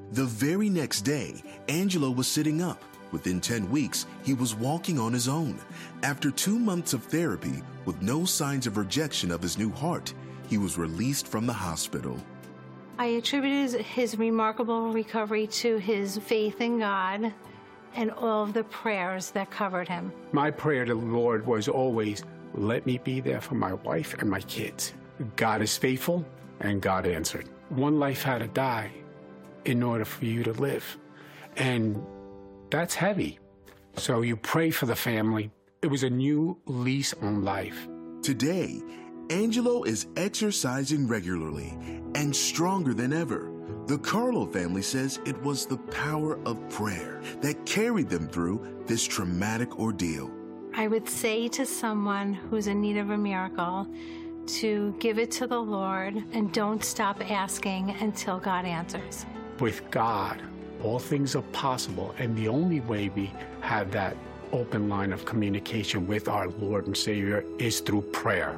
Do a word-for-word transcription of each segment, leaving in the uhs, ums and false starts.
The very next day, Angelo was sitting up. Within ten weeks, he was walking on his own. After two months of therapy, with no signs of rejection of his new heart, he was released from the hospital. I attributed his remarkable recovery to his faith in God and all of the prayers that covered him. My prayer to the Lord was always, let me be there for my wife and my kids. God is faithful, and God answered. One life had to die in order for you to live. And that's heavy. So you pray for the family. It was a new lease on life. Today, Angelo is exercising regularly and stronger than ever. The Carlo family says it was the power of prayer that carried them through this traumatic ordeal. I would say to someone who's in need of a miracle to give it to the Lord and don't stop asking until God answers. With God, all things are possible, and the only way we have that open line of communication with our Lord and Savior is through prayer.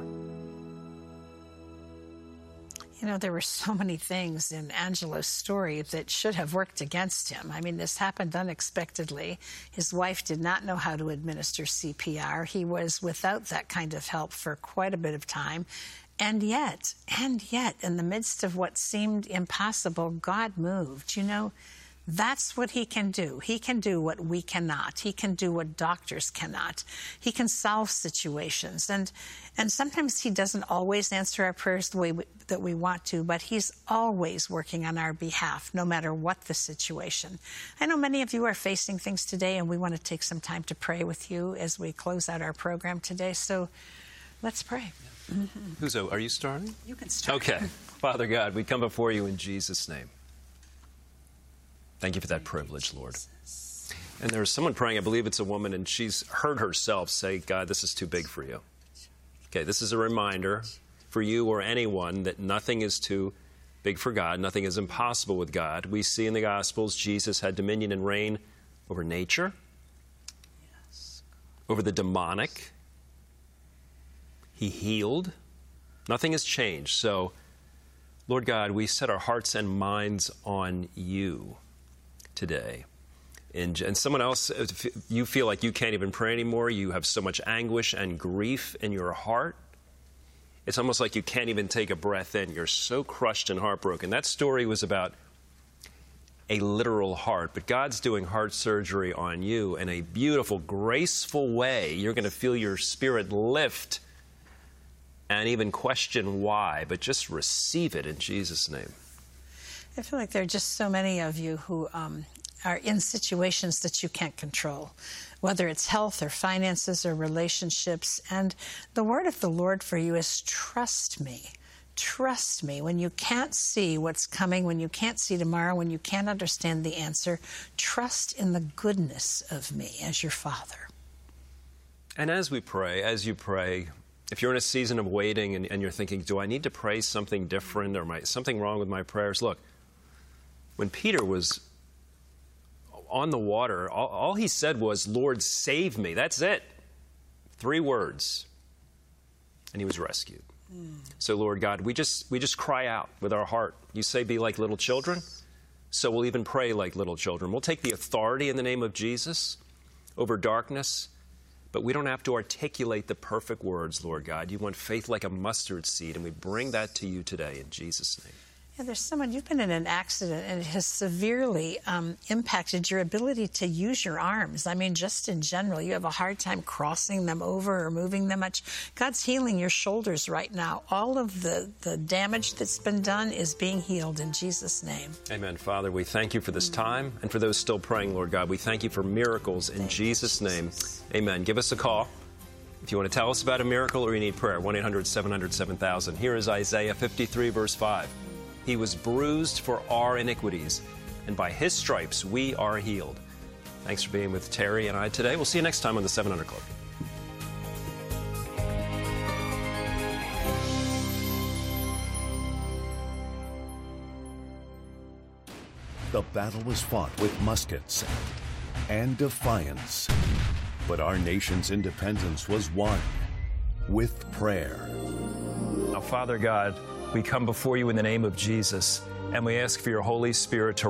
You know, there were so many things in Angelo's story that should have worked against him. I mean, this happened unexpectedly. His wife did not know how to administer C P R. He was without that kind of help for quite a bit of time. And yet, and yet, in the midst of what seemed impossible, God moved. You know, that's what he can do. He can do what we cannot. He can do what doctors cannot. He can solve situations. And and sometimes he doesn't always answer our prayers the way we, that we want to, but he's always working on our behalf, no matter what the situation. I know many of you are facing things today, and we want to take some time to pray with you as we close out our program today. So let's pray. Mm-hmm. Huzo, are you starting? You can start. Okay. Father God, we come before you in Jesus' name. Thank you for that privilege, Lord. And there's someone praying, I believe it's a woman, and she's heard herself say, God, this is too big for you. Okay, this is a reminder for you or anyone that nothing is too big for God. Nothing is impossible with God. We see in the Gospels Jesus had dominion and reign over nature, yes, over the demonic. He healed. Nothing has changed. So, Lord God, we set our hearts and minds on you today. And, and someone else, you feel like you can't even pray anymore. You have so much anguish and grief in your heart. It's almost like you can't even take a breath in. You're so crushed and heartbroken. That story was about a literal heart, but God's doing heart surgery on you in a beautiful, graceful way. You're going to feel your spirit lift and even question why, but just receive it in Jesus' name. I feel like there are just so many of you who um, are in situations that you can't control, whether it's health or finances or relationships. And the word of the Lord for you is trust me. Trust me. When you can't see what's coming, when you can't see tomorrow, when you can't understand the answer, trust in the goodness of me as your Father. And as we pray, as you pray, if you're in a season of waiting and, and you're thinking, do I need to pray something different, or am I, something wrong with my prayers? Look, when Peter was on the water, all, all he said was, Lord, save me. That's it. Three words. And he was rescued. Mm. So, Lord God, we just, we just cry out with our heart. You say be like little children, so we'll even pray like little children. We'll take the authority in the name of Jesus over darkness, but we don't have to articulate the perfect words, Lord God. You want faith like a mustard seed, and we bring that to you today in Jesus' name. Yeah, there's someone, you've been in an accident, and it has severely um, impacted your ability to use your arms. I mean, just in general, you have a hard time crossing them over or moving them much. God's healing your shoulders right now. All of the, the damage that's been done is being healed in Jesus' name. Amen. Father, we thank you for this time. And for those still praying, Lord God, we thank you for miracles in Jesus' name. Amen. Give us a call if you want to tell us about a miracle or you need prayer. one eight hundred seven hundred seven thousand. Here is Isaiah fifty-three, verse five. He was bruised for our iniquities, and by his stripes we are healed. Thanks for being with Terry and I today. We'll see you next time on the seven hundred Club. The battle was fought with muskets and defiance, but our nation's independence was won with prayer. Now, Father God, we come before you in the name of Jesus, and we ask for your Holy Spirit to